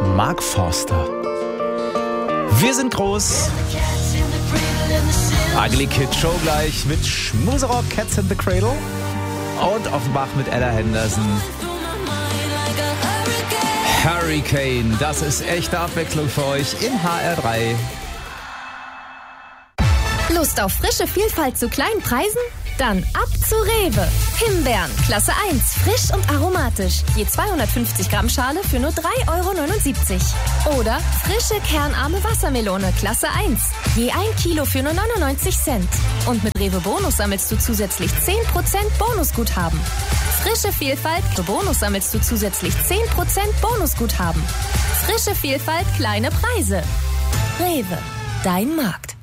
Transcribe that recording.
Mark Forster. Wir sind groß. Ugly Kid Show gleich mit Schmuserock, Cats in the Cradle. Und Offenbach mit Ella Henderson. Hurricane, das ist echte Abwechslung für euch in HR3. Lust auf frische Vielfalt zu kleinen Preisen? Dann ab zu Rewe. Himbeeren, Klasse 1, frisch und aromatisch. Je 250 Gramm Schale für nur 3,79 €. Oder frische kernarme Wassermelone, Klasse 1. Je 1 Kilo für nur 99 Cent. Und mit Rewe Bonus sammelst du zusätzlich 10% Bonusguthaben. Frische Vielfalt, für Bonus sammelst du zusätzlich 10% Bonusguthaben. Frische Vielfalt, kleine Preise. Rewe, dein Markt.